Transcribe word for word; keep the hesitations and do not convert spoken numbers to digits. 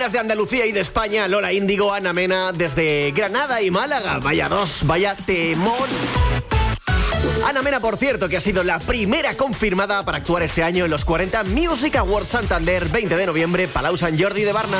reinas de Andalucía y de España, Lola Índigo, Ana Mena, desde Granada y Málaga. Vaya dos, vaya temón. Ana Mena, por cierto, que ha sido la primera confirmada para actuar este año en los cuarenta Music Awards Santander, veinte de noviembre, Palau Sant Jordi de Barna.